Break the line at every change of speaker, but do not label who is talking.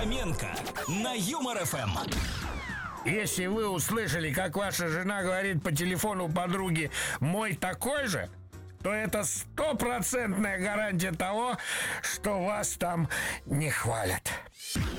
Фоменко на Юмор ФМ.
Если вы услышали, как ваша жена говорит по телефону подруге «мой такой же», то это 100% гарантия того, что вас там не хвалят.